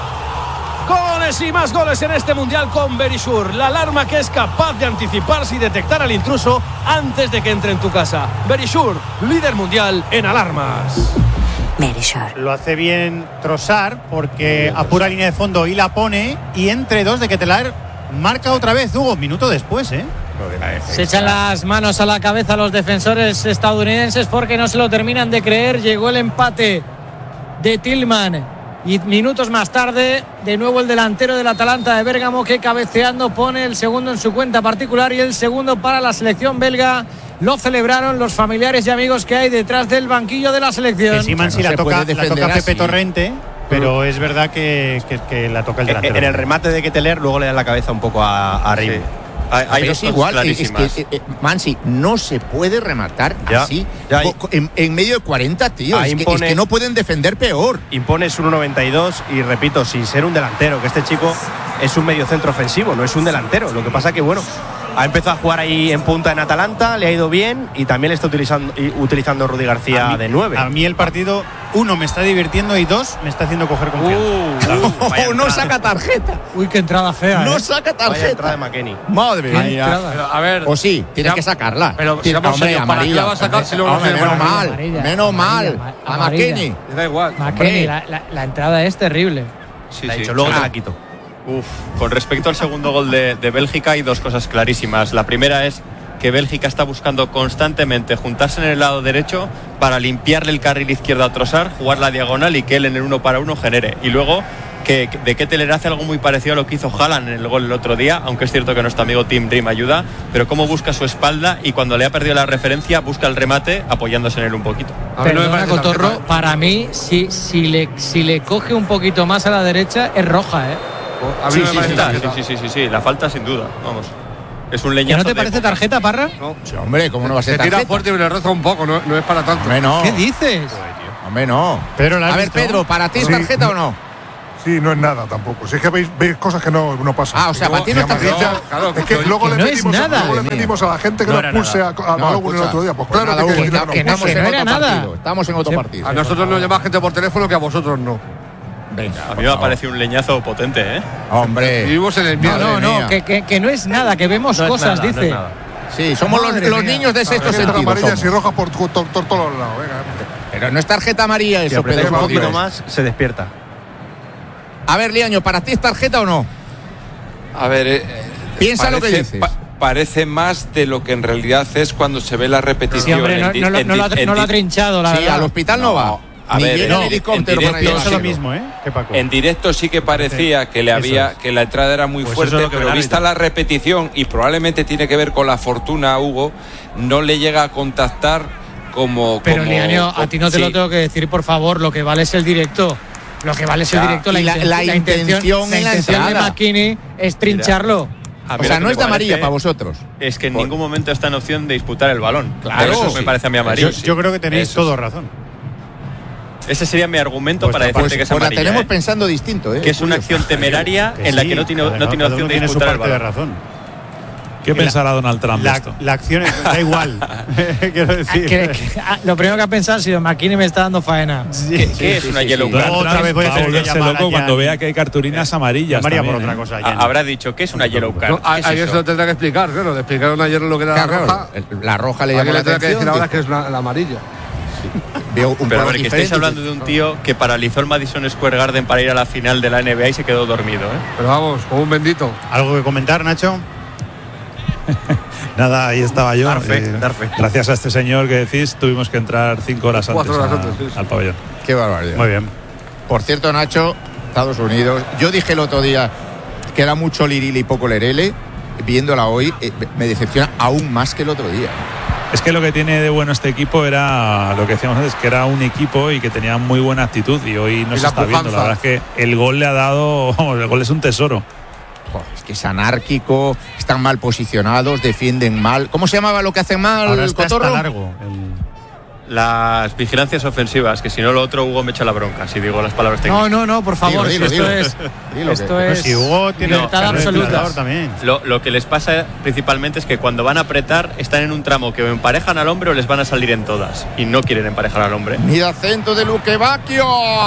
Speaker 15: Goles y más goles en este mundial con Berisur. La alarma que es capaz de anticiparse y detectar al intruso antes de que entre en tu casa. Berisur, líder mundial en alarmas.
Speaker 11: Berisur.
Speaker 2: Lo hace bien Trossard porque apura línea de fondo y la pone. Y entre dos de Ketteler marca otra vez, Hugo, minuto después, ¿eh?
Speaker 9: Se echan las manos a la cabeza los defensores estadounidenses porque no se lo terminan de creer. Llegó el empate de Tillman y minutos más tarde de nuevo el delantero del Atalanta de Bérgamo que cabeceando pone el segundo en su cuenta particular y el segundo para la selección belga. Lo celebraron los familiares y amigos que hay detrás del banquillo de la selección.
Speaker 2: Que Siman sí la toca, la toca Pepe Torrente, pero es verdad que, que, que la toca el delantero.
Speaker 1: En el remate de Ketteler luego le dan la cabeza un poco a, a Rim. Sí.
Speaker 3: Hay, hay es igual, es que eh, Mansi no se puede rematar ya, así ya en, en medio de cuarenta tíos. Es, impone, que, es que no pueden defender peor.
Speaker 1: Impones uno noventa y dos y repito, sin ser un delantero, que este chico es un mediocentro ofensivo, no es un delantero. Lo que pasa que bueno, ha empezado a jugar ahí en punta en Atalanta, le ha ido bien y también le está utilizando, utilizando Rudy García
Speaker 2: mí,
Speaker 1: de nueve.
Speaker 2: A mí el partido, uno, me está divirtiendo y dos, me está haciendo coger confianza.
Speaker 3: Uh, claro. uh, no saca tarjeta.
Speaker 9: Uy, qué entrada fea.
Speaker 3: No
Speaker 9: ¿eh?
Speaker 3: saca tarjeta.
Speaker 1: Vaya entrada de McKennie.
Speaker 3: Madre mía.
Speaker 4: A ver.
Speaker 3: O sí, tiene que sacarla.
Speaker 4: Pero
Speaker 3: si
Speaker 4: hombre,
Speaker 3: serio,
Speaker 4: amarilla va a sacar si luego
Speaker 3: hombre, menos mal, amarilla, menos mal. A McKennie.
Speaker 4: Le da igual.
Speaker 9: McKennie, la, la, la entrada es terrible.
Speaker 7: Sí,
Speaker 1: la
Speaker 7: sí.
Speaker 1: Hecho, luego ah. te la quito.
Speaker 7: Uf, con respecto al segundo gol de, de Bélgica hay dos cosas clarísimas. La primera es que Bélgica está buscando constantemente juntarse en el lado derecho para limpiarle el carril izquierdo a Trossard, jugar la diagonal y que él en el uno para uno genere. Y luego que de Ketteler hace algo muy parecido a lo que hizo Haaland en el gol el otro día, aunque es cierto que nuestro amigo Tim Dream ayuda, pero cómo busca su espalda y cuando le ha perdido la referencia busca el remate apoyándose en él un poquito.
Speaker 9: A ver, Perdona, no Cotorro, tarjeta, ¿eh? Para mí si, si, le, si le coge un poquito más a la derecha es roja, ¿eh?
Speaker 7: A mí sí, no me sí, sí, sí, sí, sí, sí, la falta sin duda, vamos. Es un
Speaker 9: ¿Que
Speaker 7: leñazo.
Speaker 9: no te
Speaker 7: de
Speaker 9: parece
Speaker 7: época.
Speaker 9: tarjeta, Parra?
Speaker 3: Sí, hombre, ¿cómo no va a ser
Speaker 4: Se tira
Speaker 3: tarjeta?
Speaker 4: fuerte y le reza un poco, no, no es para tanto.
Speaker 3: Hombre, no.
Speaker 9: ¿Qué dices?
Speaker 3: Hombre, no.
Speaker 2: Pedro, ¿la has
Speaker 3: A ver,
Speaker 2: visto?
Speaker 3: Pedro, ¿para ti es
Speaker 5: Sí.
Speaker 3: tarjeta o no?
Speaker 5: Sí, no es nada tampoco. Si es que veis, veis cosas que no, no pasan.
Speaker 3: Ah, o sea, para ti no es
Speaker 5: amarilla,
Speaker 3: tarjeta.
Speaker 4: Claro,
Speaker 5: es que
Speaker 4: que
Speaker 5: luego
Speaker 9: no
Speaker 5: le
Speaker 9: es
Speaker 5: pedimos,
Speaker 9: nada.
Speaker 5: luego le
Speaker 3: Madre
Speaker 5: pedimos a la gente que
Speaker 1: No
Speaker 5: no
Speaker 1: era
Speaker 5: expulse a, a
Speaker 3: No,
Speaker 5: Balogun el
Speaker 3: escucha.
Speaker 5: otro día. Pues
Speaker 3: Pues
Speaker 5: claro
Speaker 3: nada,
Speaker 5: que
Speaker 3: Hugo,
Speaker 5: tiene que
Speaker 3: que
Speaker 5: ir a
Speaker 3: estamos
Speaker 9: que
Speaker 3: en
Speaker 9: no
Speaker 3: otro
Speaker 9: era
Speaker 3: partido.
Speaker 9: nada.
Speaker 3: Estamos en otro
Speaker 9: Sí.
Speaker 3: partido.
Speaker 4: A nosotros nos llama gente por teléfono que a vosotros no.
Speaker 3: Venga,
Speaker 7: A
Speaker 3: por
Speaker 7: mí me ha
Speaker 3: favor.
Speaker 7: parecido un leñazo potente, ¿eh?
Speaker 3: Hombre.
Speaker 4: Vivimos en el
Speaker 9: No,
Speaker 4: miedo.
Speaker 9: no,
Speaker 3: Madre
Speaker 9: no,
Speaker 3: mía.
Speaker 9: que, que, que no es nada, que vemos
Speaker 1: No es
Speaker 9: cosas,
Speaker 1: nada, no
Speaker 9: dice.
Speaker 1: es nada.
Speaker 3: Sí, somos los,
Speaker 9: Madre
Speaker 3: los
Speaker 9: mía.
Speaker 3: niños de sexto
Speaker 5: Tarjetas
Speaker 3: sentido.
Speaker 5: amarillas y
Speaker 3: somos.
Speaker 5: rojas por, por, por- por todos lados. Venga.
Speaker 3: Pero no es tarjeta amarilla
Speaker 1: Si
Speaker 3: eso,
Speaker 1: apretáis
Speaker 3: Pedro.
Speaker 1: un
Speaker 3: por
Speaker 1: poquito
Speaker 3: Dios.
Speaker 1: más, se despierta.
Speaker 3: A ver, Liaño, ¿para ti es tarjeta o no?
Speaker 10: A ver, eh,
Speaker 3: Piensa lo que
Speaker 10: parece-
Speaker 3: dices.
Speaker 10: pa- parece más de lo que en realidad es cuando se ve la repetición.
Speaker 9: Sí, hombre, no,
Speaker 10: en di-
Speaker 9: no lo-
Speaker 10: en
Speaker 9: no lo ha-
Speaker 10: di- en
Speaker 9: no lo ha
Speaker 10: di-
Speaker 9: trinchado, la
Speaker 3: Sí,
Speaker 9: verdad.
Speaker 3: al hospital no, va.
Speaker 10: A
Speaker 3: Ni
Speaker 10: ver,
Speaker 3: viene
Speaker 10: no,
Speaker 3: el helicóptero
Speaker 10: en
Speaker 3: para
Speaker 10: directo
Speaker 2: Pienso lo
Speaker 3: llevárselo.
Speaker 2: mismo, ¿eh? ¿Qué Paco?
Speaker 10: En directo sí que parecía que le
Speaker 2: Eso
Speaker 10: había
Speaker 2: es.
Speaker 10: que la entrada era muy
Speaker 1: Pues eso
Speaker 10: fuerte,
Speaker 1: es lo que ve
Speaker 10: pero
Speaker 1: el
Speaker 10: vista
Speaker 1: árbitro.
Speaker 10: la repetición y probablemente tiene que ver con la fortuna, Hugo, no le llega a contactar como.
Speaker 9: Pero,
Speaker 10: como-
Speaker 9: Liaño, a ti no te
Speaker 10: sí.
Speaker 9: lo tengo que decir, por favor. Lo que vale es el directo. Lo que vale es el
Speaker 10: Ya.
Speaker 9: directo. La,
Speaker 3: Y la-
Speaker 9: inten-
Speaker 3: la intención
Speaker 9: la
Speaker 3: en la
Speaker 9: intención de
Speaker 3: entrada.
Speaker 9: McKinney es trincharlo.
Speaker 7: A mí
Speaker 3: O sea,
Speaker 7: lo
Speaker 3: no
Speaker 7: que
Speaker 3: es
Speaker 7: me
Speaker 3: de amarilla
Speaker 7: parece
Speaker 3: para vosotros.
Speaker 7: Es que en ningún momento está en opción de disputar el balón.
Speaker 3: Claro.
Speaker 7: Eso
Speaker 3: Sí.
Speaker 7: me parece a mí
Speaker 2: Yo,
Speaker 7: amarillo.
Speaker 2: yo creo que tenéis
Speaker 10: Eso
Speaker 2: todo
Speaker 10: sí.
Speaker 2: razón.
Speaker 7: Ese sería mi argumento
Speaker 2: Pues
Speaker 7: para
Speaker 2: capaz-
Speaker 7: decirte que es
Speaker 3: Pues la
Speaker 7: amarilla.
Speaker 3: tenemos
Speaker 7: ¿eh?
Speaker 3: pensando distinto, ¿eh?
Speaker 7: Que es una
Speaker 3: Curioso.
Speaker 7: acción temeraria
Speaker 2: Que
Speaker 7: en la
Speaker 2: sí,
Speaker 7: que no tiene,
Speaker 2: cada-
Speaker 7: no tiene
Speaker 2: cada
Speaker 7: opción
Speaker 2: uno
Speaker 7: de
Speaker 2: tiene su
Speaker 7: disputar el
Speaker 2: parte de
Speaker 7: balón.
Speaker 2: razón.
Speaker 8: ¿Qué
Speaker 2: La-
Speaker 8: pensará Donald Trump de
Speaker 2: La,
Speaker 8: esto?
Speaker 2: la acción es- da igual. Quiero
Speaker 9: Ah,
Speaker 2: decir.
Speaker 9: que- que- ah, lo primero que ha pensado ha sido McKinney me está dando faena.
Speaker 7: ¿Qué, qué es una yellow
Speaker 8: Donald
Speaker 7: card?
Speaker 2: Otra
Speaker 8: Trump
Speaker 2: vez voy a
Speaker 8: va
Speaker 2: tener que
Speaker 8: volverse
Speaker 2: llamar
Speaker 8: loco
Speaker 2: a
Speaker 8: cuando
Speaker 2: Gianni.
Speaker 8: vea que hay cartulinas amarillas.
Speaker 2: María por
Speaker 8: también,
Speaker 2: otra
Speaker 8: ¿eh?
Speaker 2: cosa.
Speaker 7: Ha-
Speaker 2: Gianni.
Speaker 7: Habrá dicho que es una yellow card.
Speaker 4: No, a,
Speaker 7: ¿Qué es
Speaker 4: a ellos
Speaker 7: eso?
Speaker 4: se lo tendrá que explicar, claro. Le explicaron ayer lo que era
Speaker 3: Claro,
Speaker 4: la roja.
Speaker 3: el- la roja le
Speaker 4: Alguien
Speaker 3: llamó la
Speaker 4: le tendrá que decir
Speaker 3: atención.
Speaker 4: ahora que
Speaker 3: dijo,
Speaker 4: es la, la amarilla.
Speaker 3: veo un
Speaker 7: Pero a
Speaker 3: color
Speaker 7: ver, que
Speaker 3: diferente,
Speaker 7: estáis hablando de un tío que paralizó el Madison Square Garden para ir a la final de la N B A y se quedó dormido, ¿eh?
Speaker 4: Pero vamos, como un bendito.
Speaker 2: ¿Algo que comentar, Nacho?
Speaker 8: Nada, ahí estaba yo.
Speaker 1: Dar fe,
Speaker 8: Eh,
Speaker 1: dar fe.
Speaker 8: Gracias a este señor que decís, tuvimos que entrar cinco horas antes,
Speaker 4: Cuatro horas
Speaker 8: a-
Speaker 4: antes, sí, sí.
Speaker 8: al pabellón.
Speaker 3: Qué barbaridad.
Speaker 2: Muy bien.
Speaker 3: Por cierto, Nacho, Estados Unidos. Yo dije el otro día que era mucho lirili y poco lerele. Viéndola hoy, eh, me decepciona aún más que el otro día.
Speaker 8: Es que lo que tiene de bueno este equipo era lo que decíamos antes, que era un equipo y que tenía muy buena actitud y hoy no
Speaker 4: Y
Speaker 8: se
Speaker 4: la
Speaker 8: está viendo. La
Speaker 4: pujanza.
Speaker 8: verdad es que el gol le ha dado, vamos, el gol es un tesoro.
Speaker 3: Joder, es que es anárquico, están mal posicionados, defienden mal. ¿Cómo se llamaba lo que hacen mal,
Speaker 2: Ahora
Speaker 3: el
Speaker 2: está hasta
Speaker 3: Cotorro?
Speaker 2: largo. El-
Speaker 7: Las vigilancias ofensivas, que si no lo otro, Hugo me echa la bronca, si digo las palabras
Speaker 9: No,
Speaker 7: técnicas.
Speaker 9: no, no, por favor.
Speaker 3: Dilo,
Speaker 9: si
Speaker 3: dilo,
Speaker 9: esto
Speaker 3: dilo.
Speaker 9: es.
Speaker 3: Dilo
Speaker 9: esto
Speaker 3: que-
Speaker 2: Pero
Speaker 9: es.
Speaker 2: si Hugo tiene
Speaker 9: libertad
Speaker 2: carnet de
Speaker 9: absoluta.
Speaker 2: entrenador también.
Speaker 7: Lo, lo que les pasa principalmente es que cuando van a apretar están en un tramo que o emparejan al hombre o les van a salir en todas. Y no quieren emparejar al hombre.
Speaker 3: Mira, centro de Luque Bacchio.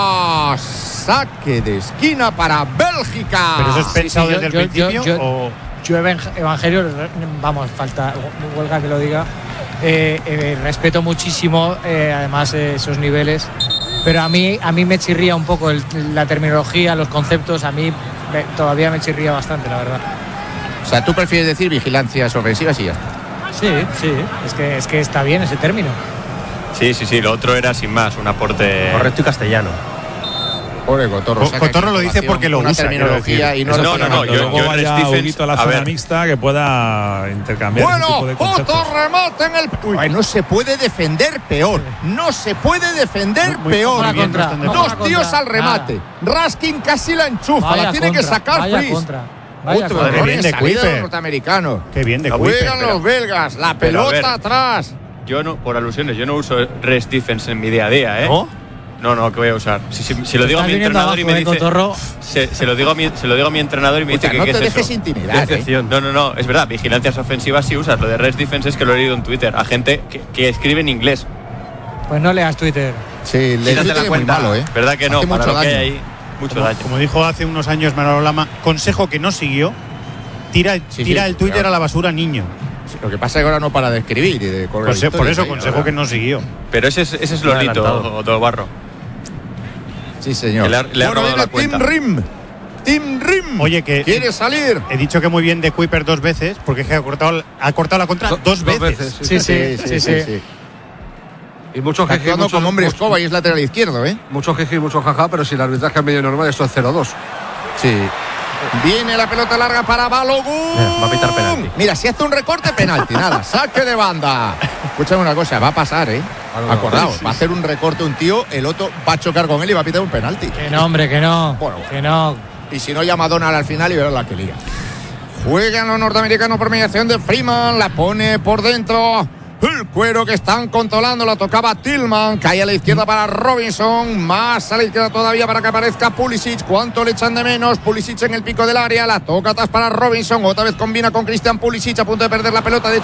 Speaker 3: Saque de esquina para Bélgica.
Speaker 2: Pero eso es
Speaker 9: Sí,
Speaker 2: pensado
Speaker 9: sí, yo-
Speaker 2: desde el
Speaker 9: yo-
Speaker 2: principio.
Speaker 9: yo-
Speaker 2: o...
Speaker 9: Yo, evang- Evangelio, vamos, falta huelga que lo diga. Eh, eh, respeto muchísimo, eh, además, eh, esos niveles. Pero a mí, a mí me chirría un poco el- la terminología, los conceptos. A mí me- todavía me chirría bastante, la verdad.
Speaker 3: O sea, tú prefieres decir vigilancias ofensivas y ya está.
Speaker 9: Sí, sí. Es que, es que está bien ese término.
Speaker 7: Sí, sí, sí. Lo otro era sin más, un aporte.
Speaker 1: Correcto y castellano.
Speaker 3: Pobre Cotorro.
Speaker 2: Co-
Speaker 3: saca
Speaker 2: Cotorro lo dice
Speaker 3: información,
Speaker 2: porque lo
Speaker 3: una
Speaker 2: usa, quiero
Speaker 3: terminología
Speaker 2: decir.
Speaker 3: y no
Speaker 7: Eso
Speaker 3: lo
Speaker 7: no, no, no,
Speaker 3: pone
Speaker 7: yo-
Speaker 3: mal.
Speaker 8: Luego
Speaker 7: en
Speaker 8: vaya
Speaker 7: Stephens,
Speaker 8: Huguito a la
Speaker 7: a
Speaker 8: zona
Speaker 7: ver.
Speaker 8: mixta que pueda intercambiar ese tipo
Speaker 3: Bueno,
Speaker 8: de conceptos.
Speaker 3: otro remate en el. Uy, no se puede defender peor. No se puede defender
Speaker 2: Muy-
Speaker 3: peor.
Speaker 9: Vamos a la
Speaker 2: bien,
Speaker 9: contra,
Speaker 2: no están de
Speaker 9: vamos a
Speaker 3: Dos
Speaker 9: la
Speaker 3: tíos
Speaker 9: contra.
Speaker 3: al remate. Raskin casi la enchufa.
Speaker 9: Vaya
Speaker 3: la tiene que
Speaker 9: contra,
Speaker 3: sacar
Speaker 9: vaya
Speaker 3: Fries.
Speaker 9: contra, vaya
Speaker 3: Otro
Speaker 9: contra.
Speaker 3: error
Speaker 2: bien
Speaker 3: en
Speaker 2: de
Speaker 3: salida de
Speaker 2: Kuiper.
Speaker 3: los norteamericanos.
Speaker 2: Qué bien de
Speaker 3: Juegan
Speaker 2: Kuiper.
Speaker 3: los belgas. La
Speaker 7: Pero a
Speaker 3: pelota
Speaker 7: ver.
Speaker 3: atrás.
Speaker 7: Yo no, por alusiones, yo no uso rest defense en mi día a día, ¿eh?
Speaker 1: ¿No?
Speaker 7: No, no, que voy a usar. Si, si- si lo digo a
Speaker 9: Estás
Speaker 7: mi
Speaker 9: viniendo
Speaker 7: entrenador y
Speaker 9: abajo,
Speaker 7: me
Speaker 9: eh,
Speaker 7: dice.
Speaker 9: Cotorro.
Speaker 7: Se, se lo digo a mi, se lo digo a mi entrenador y me
Speaker 3: Escucha,
Speaker 7: dice que
Speaker 3: no
Speaker 7: qué
Speaker 3: te
Speaker 7: es
Speaker 3: dejes
Speaker 7: eso.
Speaker 3: intimidar. ¿eh?
Speaker 1: Decepción.
Speaker 7: No, no, no, es verdad, vigilancias ofensivas sí usas. Lo de rest defense es que lo he leído en Twitter a gente que, que escribe en inglés.
Speaker 9: Pues no leas Twitter.
Speaker 3: Sí, le
Speaker 7: Quítate
Speaker 3: Twitter
Speaker 7: la
Speaker 3: es muy
Speaker 7: cuenta.
Speaker 3: malo, ¿eh?
Speaker 7: ¿Verdad que no?
Speaker 3: Hace
Speaker 7: Para
Speaker 3: mucho
Speaker 7: lo que hay
Speaker 3: daño.
Speaker 7: ahí, mucho
Speaker 2: Como,
Speaker 7: daño.
Speaker 2: como dijo hace unos años Manolo Lama, consejo que no siguió, tira,
Speaker 3: Sí,
Speaker 2: tira
Speaker 3: sí,
Speaker 2: el Twitter
Speaker 3: claro.
Speaker 2: a la basura, niño.
Speaker 3: Lo que pasa es que ahora no para de escribir y de correr
Speaker 2: Pues, por
Speaker 3: historias
Speaker 2: eso,
Speaker 3: ahí,
Speaker 2: consejo
Speaker 3: ahora.
Speaker 2: que no siguió.
Speaker 7: Pero ese es, ese es
Speaker 1: Muy
Speaker 7: Lolito,
Speaker 1: adelantado.
Speaker 7: Otto Barro.
Speaker 3: Sí, señor.
Speaker 7: Que le ha- le ha
Speaker 3: bueno,
Speaker 7: robado
Speaker 3: viene
Speaker 7: la cuenta.
Speaker 3: Tim Rim. Tim Rim.
Speaker 2: Oye, que
Speaker 3: quiere salir.
Speaker 2: he dicho que muy bien de Kuiper dos veces, porque es que ha cortado, ha cortado la contra
Speaker 4: Do-
Speaker 2: dos,
Speaker 4: dos
Speaker 2: veces.
Speaker 4: veces,
Speaker 9: Sí, sí, sí, sí.
Speaker 4: Y muchos
Speaker 3: Está
Speaker 4: jeje,
Speaker 3: actuando
Speaker 4: muchos,
Speaker 3: como hombre
Speaker 4: muchos-
Speaker 3: escoba y es lateral izquierdo, ¿eh?
Speaker 4: muchos jeje y muchos jaja, pero si el arbitraje es medio normal, esto es cero dos.
Speaker 3: Sí. Viene la pelota larga para Balogun.
Speaker 1: Eh, va a pitar penalti.
Speaker 3: Mira, si hace un recorte, penalti, nada. Saque de banda. Escúchame una cosa, va a pasar, ¿eh?
Speaker 4: Claro,
Speaker 3: Acordaos,
Speaker 4: sí, sí,
Speaker 3: va a hacer un recorte un tío, el otro va a chocar con él y va a pitar un penalti.
Speaker 9: Que no, hombre, que no.
Speaker 3: Bueno,
Speaker 9: Que no.
Speaker 3: Y si no, llama a Donald al final y verá la que liga. Juegan los norteamericanos por mediación de Freeman. La pone por dentro. El Cuero que están controlando, la tocaba Tillman, cae a la izquierda para Robinson, más a la izquierda todavía para que aparezca Pulisic. ¿Cuánto le echan de menos? Pulisic en el pico del área, la toca atrás para Robinson, otra vez combina con Christian Pulisic, a punto de perder la pelota de